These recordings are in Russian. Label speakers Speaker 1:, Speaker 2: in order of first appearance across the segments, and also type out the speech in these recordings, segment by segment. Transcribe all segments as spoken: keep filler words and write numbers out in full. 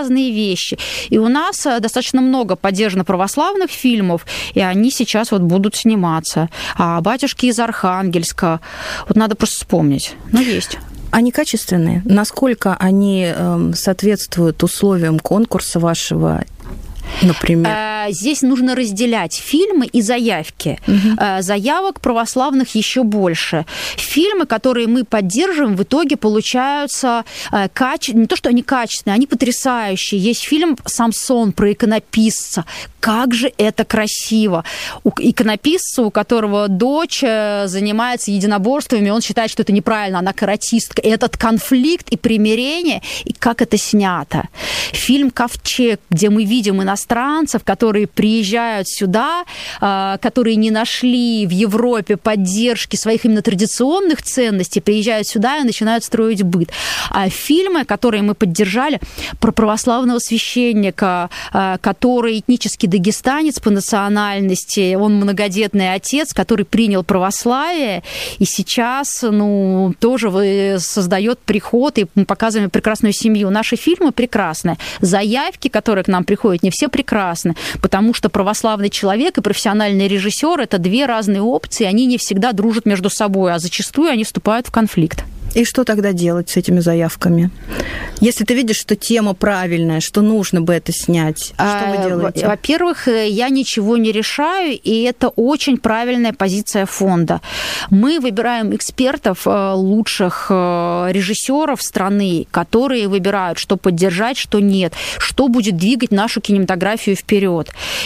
Speaker 1: разные вещи. И у нас достаточно много поддержано православных фильмов, и они сейчас вот будут сниматься. А «Батюшки из Архангельска», вот надо просто вспомнить. Ну, есть.
Speaker 2: Они качественные? Насколько они э, соответствуют условиям конкурса вашего? Например?
Speaker 1: Здесь нужно разделять фильмы и заявки. Угу. Заявок православных еще больше. Фильмы, которые мы поддерживаем, в итоге получаются каче... не то, что они качественные, они потрясающие. Есть фильм «Самсон» про иконописца. Как же это красиво! У иконописца, у которого дочь занимается единоборствами, он считает, что это неправильно, она каратистка. И этот конфликт и примирение, и как это снято. Фильм «Ковчег», где мы видим иностранцев, которые приезжают сюда, которые не нашли в Европе поддержки своих именно традиционных ценностей, приезжают сюда и начинают строить быт. А фильмы, которые мы поддержали, про православного священника, который этнически дагестанец по национальности, он многодетный отец, который принял православие, и сейчас, ну, тоже создает приход, и мы показываем прекрасную семью. Наши фильмы прекрасны. Заявки, которые к нам приходят, не все прекрасны, потому что православный человек и профессиональный режиссер — это две разные опции, они не всегда дружат между собой, а зачастую они вступают в конфликт.
Speaker 2: И что тогда делать с этими заявками? Если ты видишь, что тема правильная, что нужно бы это снять, что вы делаете?
Speaker 1: Во-первых, я ничего не решаю, и это очень правильная позиция фонда. Мы выбираем экспертов, лучших режиссеров страны, которые выбирают, что поддержать, что нет, что будет двигать нашу кинематографию вперед.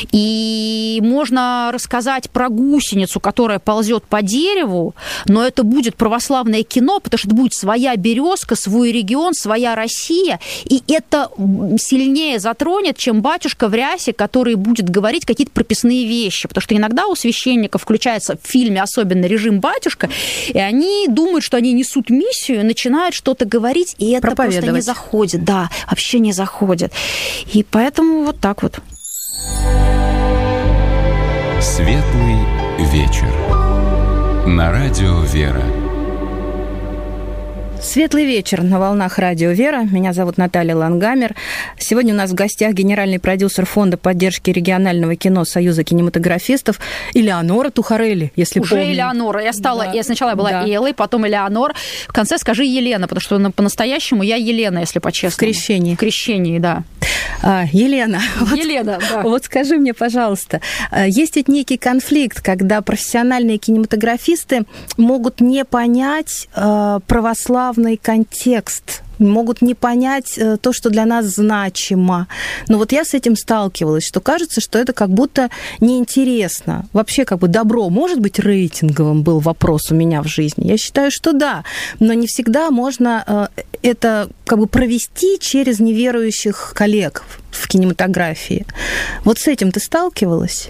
Speaker 1: И можно рассказать про гусеницу, которая ползет по дереву, но это будет православное кино, потому что будет своя березка, свой регион, своя Россия, и это сильнее затронет, чем батюшка в рясе, который будет говорить какие-то прописные вещи, потому что иногда у священников включается в фильме особенно режим батюшка, и они думают, что они несут миссию, начинают что-то говорить, и это просто не заходит, да, вообще не заходит. И поэтому вот так вот.
Speaker 3: Светлый вечер. На радио «Вера».
Speaker 2: Светлый вечер на волнах радио «Вера». Меня зовут Наталья Лангамер. Сегодня у нас в гостях генеральный продюсер Фонда поддержки регионального кино Союза кинематографистов Элеонора Тухарелли, если
Speaker 1: Уже
Speaker 2: помню.
Speaker 1: Элеонора. Я стала,
Speaker 2: да.
Speaker 1: я сначала была
Speaker 2: да.
Speaker 1: Эллой, потом Элеонора. В конце скажи Елена, потому что по-настоящему я Елена, если по-честному.
Speaker 2: В крещении.
Speaker 1: В крещении, да.
Speaker 2: А, Елена.
Speaker 1: Елена,
Speaker 2: вот,
Speaker 1: да.
Speaker 2: Вот скажи мне, пожалуйста, есть ведь некий конфликт, когда профессиональные кинематографисты могут не понять э, православный контекст, могут не понять то, что для нас значимо. Но вот я с этим сталкивалась, что кажется, что это как будто неинтересно. Вообще, как бы добро может быть рейтинговым, был вопрос у меня в жизни. Я считаю, что да, но не всегда можно это как бы провести через неверующих коллег в кинематографии. Вот с этим ты сталкивалась?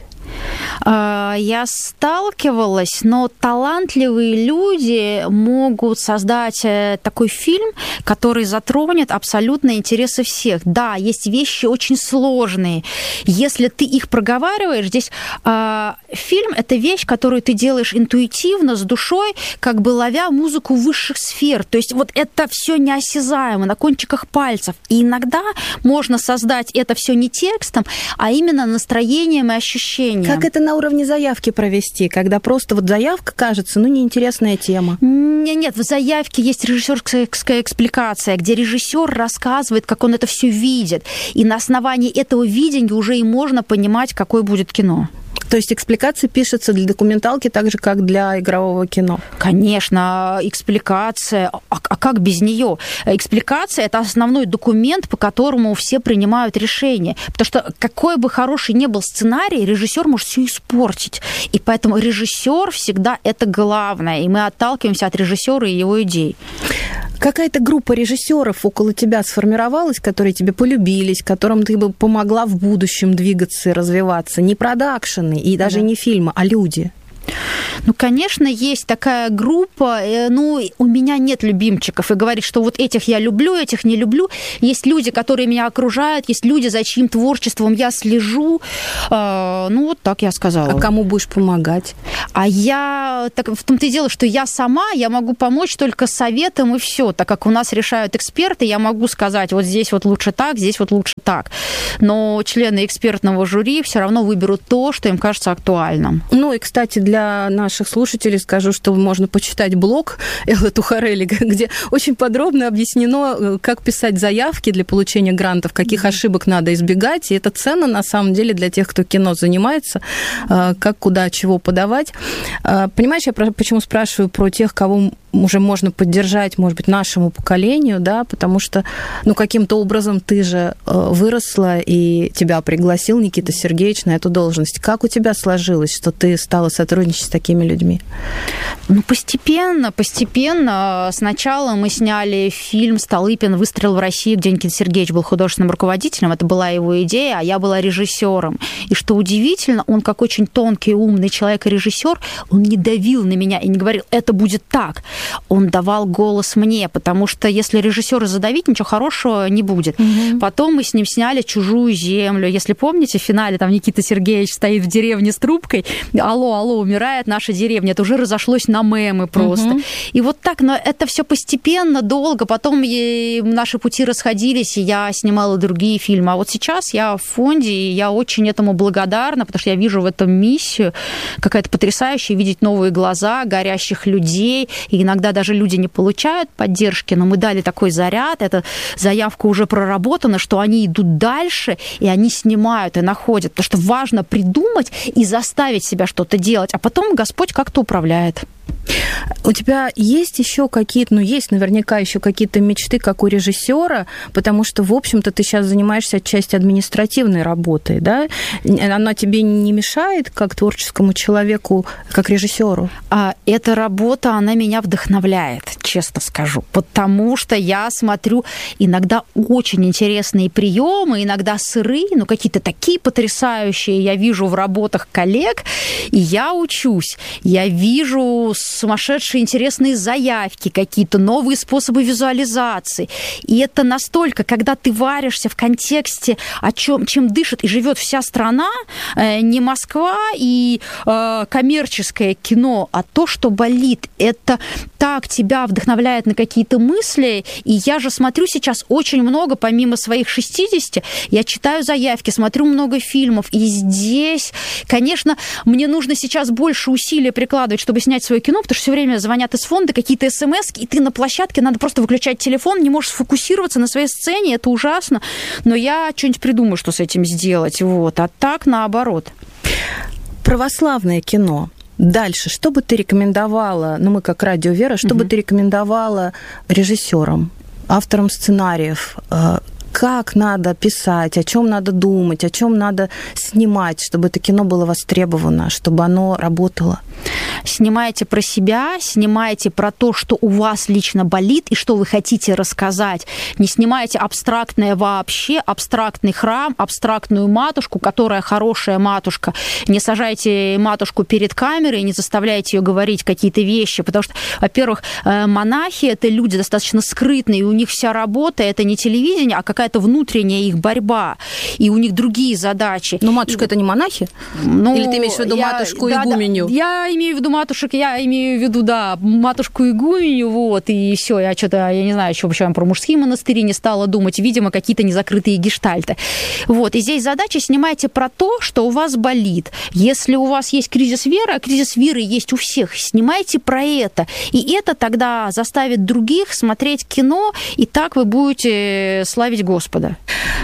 Speaker 1: Я сталкивалась, но талантливые люди могут создать такой фильм, который затронет абсолютно интересы всех. Да, есть вещи очень сложные. Если ты их проговариваешь, здесь э, фильм — это вещь, которую ты делаешь интуитивно, с душой, как бы ловя музыку высших сфер. То есть вот это все неосязаемо, на кончиках пальцев. И иногда можно создать это все не текстом, а именно настроением и ощущением.
Speaker 2: Как это на уровне заявки провести, когда просто вот заявка кажется, ну, неинтересная тема?
Speaker 1: Нет, в заявке есть режиссерская экспликация, где режиссер рассказывает, как он это все видит. И на основании этого видения уже и можно понимать, какое будет кино.
Speaker 2: То есть экспликация пишется для документалки так же, как для игрового кино?
Speaker 1: Конечно, экспликация. А, а как без нее? Экспликация — это основной документ, по которому все принимают решения. Потому что какой бы хороший ни был сценарий, режиссер может все испортить. И поэтому режиссер всегда это главное. И мы отталкиваемся от режиссера и его идей.
Speaker 2: Какая-то группа режиссеров около тебя сформировалась, которые тебе полюбились, которым ты бы помогла в будущем двигаться и развиваться? Не продакшены и даже да. не фильмы, а люди.
Speaker 1: Ну, конечно, есть такая группа, ну, у меня нет любимчиков, и говорит, что вот этих я люблю, этих не люблю. Есть люди, которые меня окружают, есть люди, за чьим творчеством я слежу. Ну, вот так я сказала.
Speaker 2: А кому будешь помогать?
Speaker 1: А я, так, в том-то и дело, что я сама, я могу помочь только советом, и все. Так как у нас решают эксперты, я могу сказать, вот здесь вот лучше так, здесь вот лучше так. Но члены экспертного жюри все равно выберут то, что им кажется актуальным.
Speaker 2: Ну, и, кстати, для наших слушателей скажу, что можно почитать блог Эллы Тухарелли, где очень подробно объяснено, как писать заявки для получения грантов, каких mm-hmm. ошибок надо избегать. И это ценно, на самом деле, для тех, кто кино занимается, как, куда, чего подавать. Понимаешь, я почему спрашиваю про тех, кого уже можно поддержать, может быть, нашему поколению, да, потому что, ну, каким-то образом ты же выросла, и тебя пригласил Никита Сергеевич на эту должность. Как у тебя сложилось, что ты стала сотрудничать с такими людьми?
Speaker 1: Ну, постепенно, постепенно. Сначала мы сняли фильм «Столыпин. Выстрел в России», где Никита Сергеевич был художественным руководителем, это была его идея, а я была режиссером. И что удивительно, он, как очень тонкий, умный человек и режиссер, он не давил на меня и не говорил, это будет так. Он давал голос мне, потому что если режиссера задавить, ничего хорошего не будет. Угу. Потом мы с ним сняли «Чужую землю». Если помните, в финале там Никита Сергеевич стоит в деревне с трубкой, алло, алло, умирает наша деревня. Это уже разошлось на мемы просто. Угу. И вот так, но это все постепенно, долго. Потом наши пути расходились, и я снимала другие фильмы. А вот сейчас я в фонде, и я очень этому благодарна, потому что я вижу в этом миссию какая-то потрясающая, видеть новые глаза, горящих людей. И иногда даже люди не получают поддержки, но мы дали такой заряд, эта заявка уже проработана, что они идут дальше, и они снимают и находят. Потому что важно придумать и заставить себя что-то делать, а потом Господь как-то управляет.
Speaker 2: У тебя есть еще какие-то, ну, есть наверняка еще какие-то мечты, как у режиссера, потому что, в общем-то, ты сейчас занимаешься отчасти административной работой, да? Она тебе не мешает, как творческому человеку, как режиссеру?
Speaker 1: А эта работа, она меня вдохновляет, честно скажу, потому что я смотрю иногда очень интересные приемы, иногда сырые, но какие-то такие потрясающие я вижу в работах коллег, и я учусь, я вижу сумасшедшие интересные заявки, какие-то новые способы визуализации. И это настолько, когда ты варишься в контексте, о чем, чем дышит и живет вся страна, э, не Москва и э, коммерческое кино, а то, что болит. Это так тебя вдохновляет на какие-то мысли. И я же смотрю сейчас очень много, помимо своих шестидесяти, я читаю заявки, смотрю много фильмов. И здесь, конечно, мне нужно сейчас больше усилий прикладывать, чтобы снять свое кино, потому что все время звонят из фонда какие-то смс, и ты на площадке, надо просто выключать телефон, не можешь сфокусироваться на своей сцене, это ужасно, но я что-нибудь придумаю, что с этим сделать, вот, а так наоборот.
Speaker 2: Православное кино. Дальше, что бы ты рекомендовала, ну мы как Радио Вера, что угу. бы ты рекомендовала режиссерам, авторам сценариев, как надо писать, о чем надо думать, о чем надо снимать, чтобы это кино было востребовано, чтобы оно работало?
Speaker 1: Снимайте про себя, снимайте про то, что у вас лично болит и что вы хотите рассказать. Не снимайте абстрактное вообще, абстрактный храм, абстрактную матушку, которая хорошая матушка. Не сажайте матушку перед камерой, не заставляйте ее говорить какие-то вещи, потому что, во-первых, монахи — это люди достаточно скрытные, и у них вся работа — это не телевидение, а какая-то внутренняя их борьба, и у них другие задачи.
Speaker 2: Но матушка и... это не монахи?
Speaker 1: Ну,
Speaker 2: или ты имеешь в виду я... матушку да, игуменю?
Speaker 1: Да, я имею в виду матушек, я имею в виду, да, матушку игуменю, вот, и все, я что-то, я не знаю, еще почему про мужские монастыри не стала думать, видимо, какие-то незакрытые гештальты. Вот, и здесь задача: снимайте про то, что у вас болит. Если у вас есть кризис веры, а кризис веры есть у всех, снимайте про это. И это тогда заставит других смотреть кино, и так вы будете славить Господа.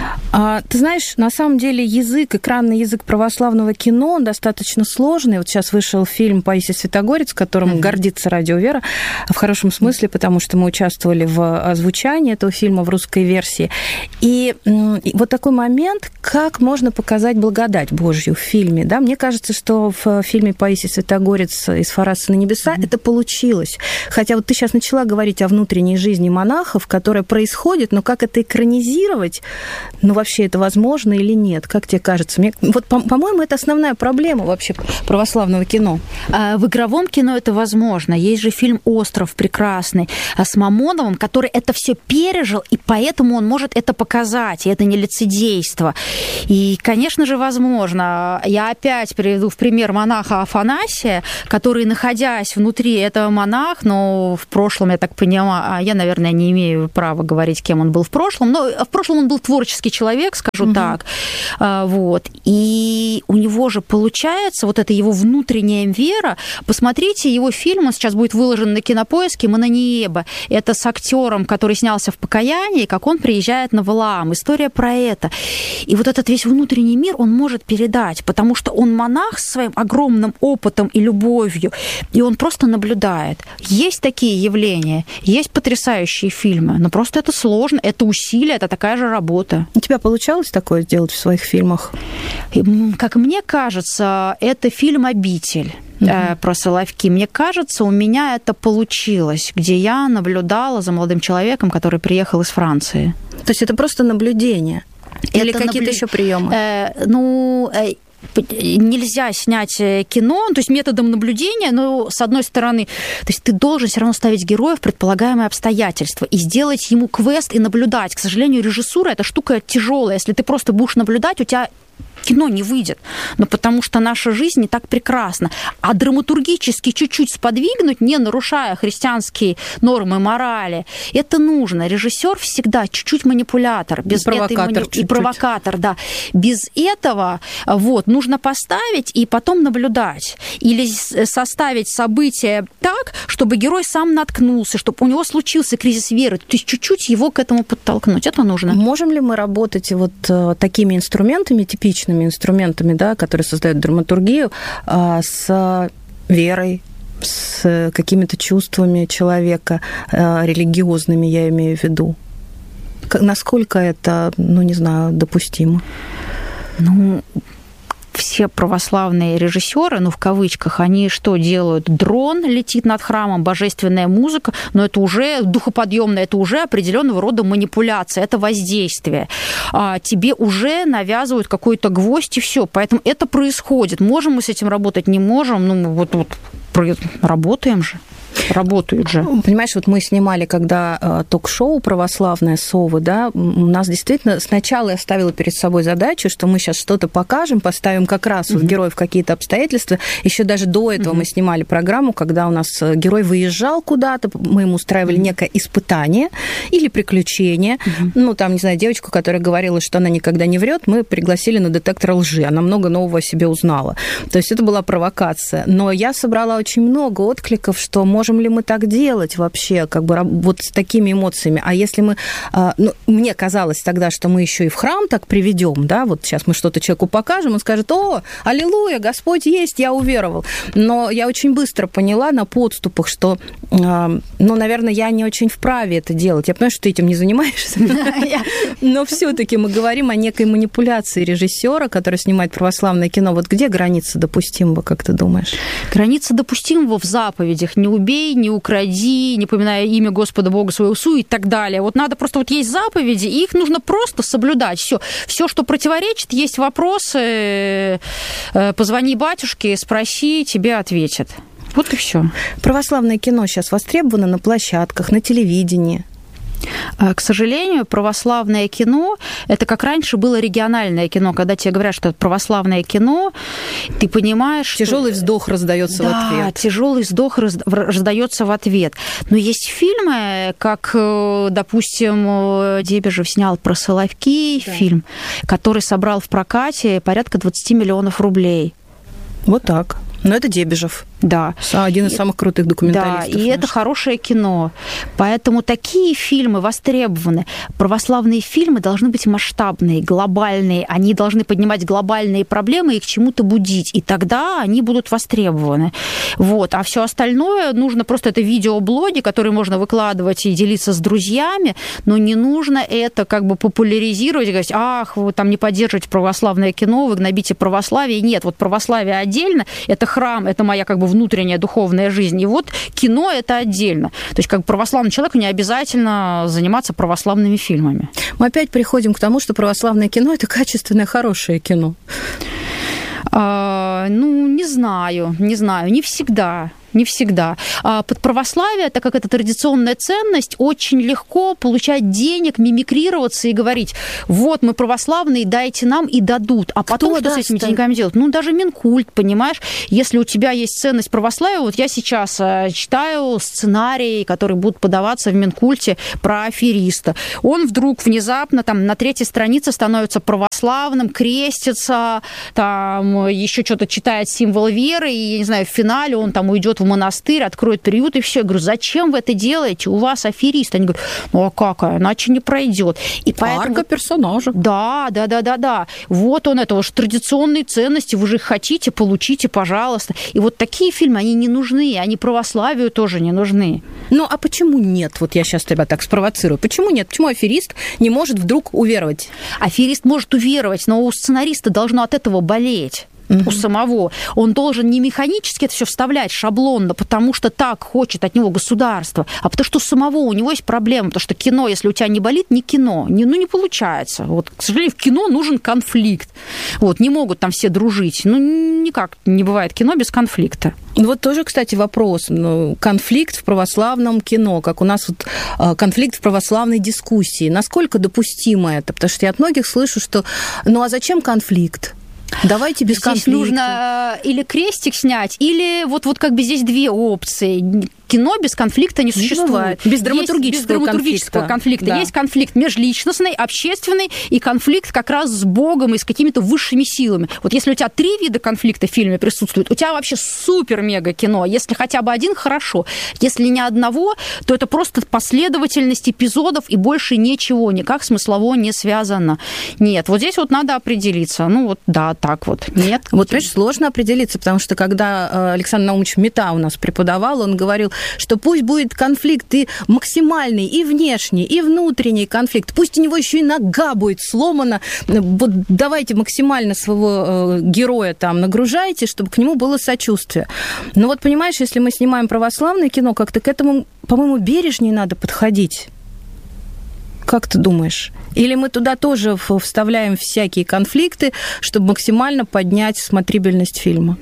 Speaker 2: А, ты знаешь, на самом деле язык, экранный язык православного кино, он достаточно сложный. Вот сейчас вышел фильм Паисий Святогорец, которым mm-hmm. гордится Радио Вера, в хорошем смысле, потому что мы участвовали в озвучании этого фильма в русской версии. И, и вот такой момент, как можно показать благодать Божью в фильме. Да? Мне кажется, что в фильме Паисий Святогорец из «Фараса на небеса» mm-hmm. это получилось. Хотя вот ты сейчас начала говорить о внутренней жизни монахов, которая происходит, но как это экранизировать, анализировать, ну, вообще это возможно или нет? Как тебе кажется? Мне, вот, по- по-моему, это основная проблема вообще православного кино.
Speaker 1: В игровом кино это возможно. Есть же фильм «Остров» прекрасный с Мамоновым, который это все пережил, и поэтому он может это показать, и это не лицедейство. И, конечно же, возможно. Я опять приведу в пример монаха Афанасия, который, находясь внутри этого монаха, но в прошлом, я так понимаю, а я, наверное, не имею права говорить, кем он был в прошлом, но в прошлом он был творческий человек, скажу угу. так. Вот. И у него же получается вот эта его внутренняя вера. Посмотрите его фильм, он сейчас будет выложен на Кинопоиске, «Мананиеба». Это с актером, который снялся в «Покаянии», как он приезжает на Валаам. История про это. И вот этот весь внутренний мир он может передать, потому что он монах с своим огромным опытом и любовью, и он просто наблюдает. Есть такие явления, есть потрясающие фильмы, но просто это сложно, это усилие, это такая же работа.
Speaker 2: У тебя получалось такое сделать в своих фильмах?
Speaker 1: Как мне кажется, это фильм «Обитель». Uh-huh. Про Соловки. Мне кажется, у меня это получилось, где я наблюдала за молодым человеком, который приехал из Франции.
Speaker 2: То есть это просто наблюдение? Или это какие-то наблю... еще приемы?
Speaker 1: Э, ну, э, нельзя снять кино, то есть методом наблюдения, но с одной стороны, то есть ты должен все равно ставить героя в предполагаемые обстоятельства и сделать ему квест и наблюдать. К сожалению, режиссура – это штука тяжелая. Если ты просто будешь наблюдать, у тебя кино не выйдет, но потому что наша жизнь не так прекрасна. А драматургически чуть-чуть сподвигнуть, не нарушая христианские нормы морали, это нужно. Режиссер всегда чуть-чуть манипулятор. Без
Speaker 2: и провокатор.
Speaker 1: Этой мани... И провокатор, да. Без этого вот, нужно поставить и потом наблюдать. Или составить события так, чтобы герой сам наткнулся, чтобы у него случился кризис веры. То есть чуть-чуть его к этому подтолкнуть. Это нужно.
Speaker 2: Можем ли мы работать вот такими инструментами, типичными инструментами, да, которые создают драматургию, с верой, с какими-то чувствами человека, религиозными, я имею в виду? Насколько это, ну, не знаю, допустимо?
Speaker 1: Ну, все православные режиссеры, ну, в кавычках, они что делают? Дрон летит над храмом, божественная музыка, но это уже духоподъемно, это уже определенного рода манипуляция, это воздействие. А тебе уже навязывают какой-то гвоздь, и все. Поэтому это происходит. Можем мы с этим работать, не можем, ну, вот, вот работаем же. Работают же.
Speaker 2: Понимаешь, вот мы снимали, когда ток-шоу «Православные совы», да, у нас действительно сначала я ставила перед собой задачу, что мы сейчас что-то покажем, поставим как раз mm-hmm. вот героев в какие-то обстоятельства. Еще даже до этого mm-hmm. мы снимали программу, когда у нас герой выезжал куда-то, мы ему устраивали mm-hmm. некое испытание или приключение. Mm-hmm. Ну, там, не знаю, девочку, которая говорила, что она никогда не врет, мы пригласили на детектор лжи. Она много нового о себе узнала. То есть это была провокация. Но я собрала очень много откликов, что можем ли мы так делать вообще, как бы вот с такими эмоциями. А если мы... Ну, мне казалось тогда, что мы еще и в храм так приведем, да, вот сейчас мы что-то человеку покажем, он скажет: о, аллилуйя, Господь есть, я уверовал. Но я очень быстро поняла на подступах, что, ну, наверное, я не очень вправе это делать. Я понимаю, что ты этим не занимаешься, но все-таки мы говорим о некой манипуляции режиссера, который снимает православное кино. Вот где граница допустимого, как ты думаешь?
Speaker 1: Граница допустимого в заповедях. Не убей, не укради, не поминая имя Господа Бога своего Су и так далее. Вот надо просто, вот есть заповеди, и их нужно просто соблюдать. Все, все, что противоречит, есть вопросы, позвони батюшке, спроси, тебе ответят. Вот и все.
Speaker 2: Православное кино сейчас востребовано на площадках, на телевидении.
Speaker 1: К сожалению, православное кино, это как раньше было региональное кино, когда тебе говорят, что это православное кино, ты понимаешь...
Speaker 2: Тяжелый что... вздох раздается
Speaker 1: да,
Speaker 2: в ответ.
Speaker 1: Да, тяжелый вздох раздается в ответ. Но есть фильмы, как, допустим, Дебежев снял про Соловки, да. фильм, который собрал в прокате порядка двадцать миллионов рублей.
Speaker 2: Вот так. Но это Дебежев.
Speaker 1: Да.
Speaker 2: Один из самых крутых документалистов.
Speaker 1: Да, и наш. Это хорошее кино. Поэтому такие фильмы востребованы. Православные фильмы должны быть масштабные, глобальные. Они должны поднимать глобальные проблемы и к чему-то будить. И тогда они будут востребованы. Вот. А все остальное нужно просто... Это видеоблоги, которые можно выкладывать и делиться с друзьями, но не нужно это как бы популяризировать, говорить: ах, вы там не поддерживаете православное кино, вы гнобите православие. Нет, вот православие отдельно, это храм, это моя как бы внутренняя духовная жизнь. И вот кино – это отдельно. То есть как православному человеку не обязательно заниматься православными фильмами.
Speaker 2: Мы опять приходим к тому, что православное кино – это качественное, хорошее кино.
Speaker 1: А, ну, не знаю, не знаю, не всегда. Не всегда. А под православие, так как это традиционная ценность, очень легко получать денег, мимикрироваться и говорить, вот мы православные, дайте нам, и дадут. А потом
Speaker 2: Кто
Speaker 1: что с этими деньгами делать? Ну, даже Минкульт, понимаешь? Если у тебя есть ценность православия, вот я сейчас читаю сценарии, которые будут подаваться в Минкульте про афериста. Он вдруг внезапно там на третьей странице становится православным, крестится, там еще что-то читает символ веры, и, я не знаю, в финале он там уйдет в монастырь, откроет приют, и все. Я говорю, зачем вы это делаете? У вас аферист. Они говорят, ну а как, иначе не пройдет. И поэтому...
Speaker 2: Арка персонажа.
Speaker 1: Да, да, да, да, да. Вот он, это уж традиционные ценности, вы же их хотите, получите, пожалуйста. И вот такие фильмы, они не нужны, они православию тоже не нужны.
Speaker 2: Ну, а почему нет? Вот я сейчас тебя так спровоцирую. Почему нет? Почему аферист не может вдруг уверовать?
Speaker 1: Аферист может уверовать, но у сценариста должно от этого болеть. У самого. Он должен не механически это все вставлять шаблонно, потому что так хочет от него государство, а потому что у самого у него есть проблема, потому что кино, если у тебя не болит, не кино. Не, ну, не получается. Вот, к сожалению, в кино нужен конфликт. Вот, не могут там все дружить. Ну, никак не бывает кино без конфликта.
Speaker 2: Вот тоже, кстати, вопрос. Конфликт в православном кино, как у нас вот конфликт в православной дискуссии. Насколько допустимо это? Потому что я от многих слышу, что ну а зачем конфликт? Давайте без
Speaker 1: здесь
Speaker 2: конфликта.
Speaker 1: Нужно или крестик снять, или вот, вот как бы здесь две опции. Кино без конфликта не существует.
Speaker 2: Без драматургического,
Speaker 1: без драматургического конфликта. конфликта.
Speaker 2: Да.
Speaker 1: Есть конфликт межличностный, общественный и конфликт как раз с Богом и с какими-то высшими силами. Вот если у тебя три вида конфликта в фильме присутствуют, у тебя вообще супер-мега кино. Если хотя бы один, хорошо. Если ни одного, то это просто последовательность эпизодов и больше ничего, никак смыслово не связано. Нет, вот здесь вот надо определиться. Ну вот да, так вот. Нет.
Speaker 2: Вот, понимаешь, сложно определиться, потому что когда Александр Наумович Мета у нас преподавал, он говорил, что пусть будет конфликт и максимальный, и внешний, и внутренний конфликт. Пусть у него еще и нога будет сломана. Вот давайте максимально своего героя там нагружайте, чтобы к нему было сочувствие. Но вот, понимаешь, если мы снимаем православное кино, как-то к этому, по-моему, бережнее надо подходить. Как ты думаешь? Или мы туда тоже вставляем всякие конфликты, чтобы максимально поднять смотрибельность фильма?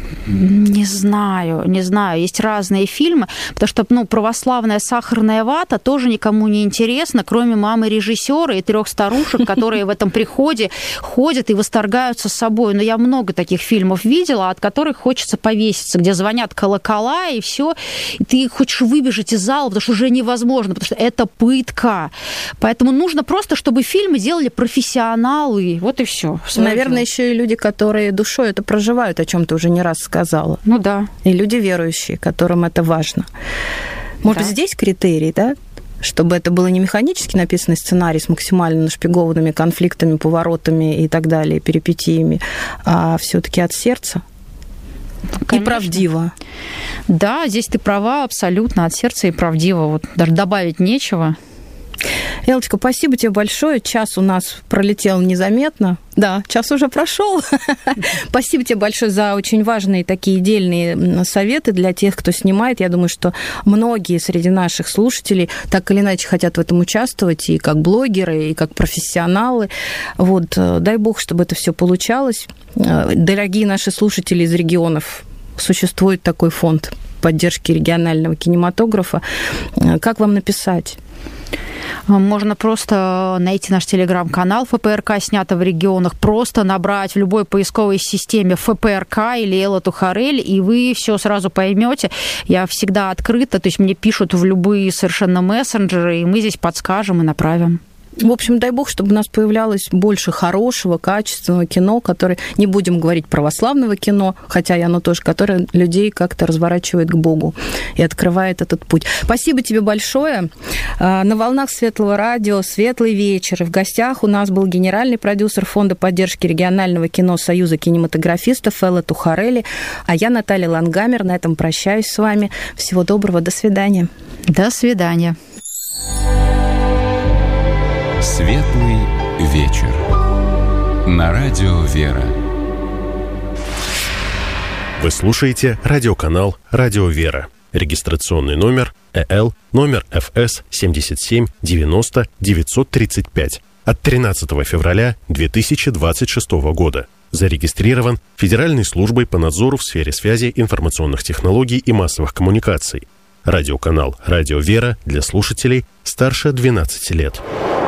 Speaker 1: Не знаю, не знаю. Есть разные фильмы, потому что ну, православная сахарная вата тоже никому не интересна, кроме мамы режиссера и трех старушек, которые в этом приходе ходят и восторгаются собой. Но я много таких фильмов видела, от которых хочется повеситься, где звонят колокола и все, и ты хочешь выбежать из зала, потому что уже невозможно, потому что это пытка. Поэтому нужно просто, чтобы фильмы делали профессионалы. Вот и все.
Speaker 2: Наверное, еще и люди, которые душой это проживают, о чем ты уже не раз сказала.
Speaker 1: Ну да.
Speaker 2: И люди верующие, которым это важно. Может, да. Здесь критерий, да? Чтобы это было не механически написанный сценарий с максимально нашпигованными конфликтами, поворотами и так далее, перипетиями, а все-таки от сердца. Конечно. И правдиво.
Speaker 1: Да, здесь ты права абсолютно, от сердца и правдиво. Вот даже добавить нечего.
Speaker 2: Элочка, спасибо тебе большое. Час у нас пролетел незаметно. Да, час уже прошел. Спасибо тебе большое за очень важные такие дельные советы для тех, кто снимает. Я думаю, что многие среди наших слушателей так или иначе хотят в этом участвовать, и как блогеры, и как профессионалы. Вот, дай бог, чтобы это все получалось. Дорогие наши слушатели из регионов, существует такой фонд поддержки регионального кинематографа. Как вам написать?
Speaker 1: Можно просто найти наш телеграм-канал ФПРК «Снято в регионах», просто набрать в любой поисковой системе ФПРК или Элла Тухарель, и вы все сразу поймете. Я всегда открыта, то есть мне пишут в любые совершенно мессенджеры, и мы здесь подскажем и направим.
Speaker 2: В общем, дай бог, чтобы у нас появлялось больше хорошего, качественного кино, которое, не будем говорить православного кино, хотя и оно тоже, которое людей как-то разворачивает к Богу и открывает этот путь. Спасибо тебе большое. На волнах Светлого радио «Светлый вечер». В гостях у нас был генеральный продюсер Фонда поддержки регионального кино Союза кинематографистов Элла Тухарель, а я, Наталья Лангамер. На этом прощаюсь с вами. Всего доброго. До свидания.
Speaker 1: До свидания.
Speaker 3: Светлый вечер. На радио «Вера».
Speaker 4: Вы слушаете радиоканал «Радио Вера». Регистрационный номер э эл, номер эф эс семьдесят семь девяносто девятьсот тридцать пять от тринадцатого февраля две тысячи двадцать шестого года. Зарегистрирован Федеральной службой по надзору в сфере связи, информационных технологий и массовых коммуникаций. Радиоканал «Радио Вера» для слушателей старше двенадцати лет.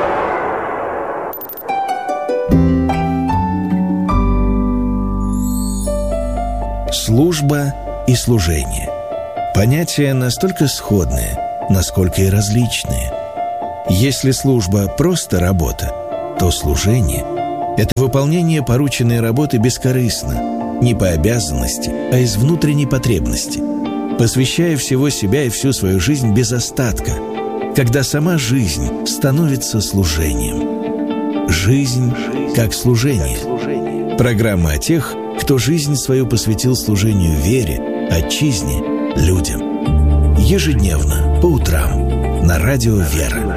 Speaker 5: Служба и служение. Понятия настолько сходные, насколько и различные. Если служба – просто работа, то служение – это выполнение порученной работы бескорыстно, не по обязанности, а из внутренней потребности, посвящая всего себя и всю свою жизнь без остатка, когда сама жизнь становится служением. Жизнь как служение. Программа о тех, кто жизнь свою посвятил служению вере, отчизне, людям. Ежедневно, по утрам, на радио «Вера».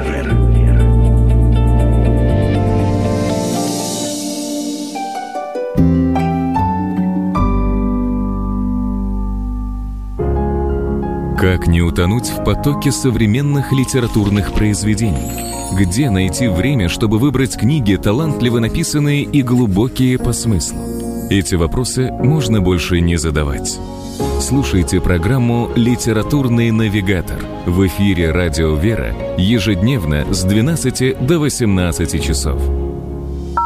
Speaker 3: Как не утонуть в потоке современных литературных произведений? Где найти время, чтобы выбрать книги, талантливо написанные и глубокие по смыслу? Эти вопросы можно больше не задавать. Слушайте программу «Литературный навигатор» в эфире «Радио Вера» ежедневно с двенадцати до восемнадцати часов.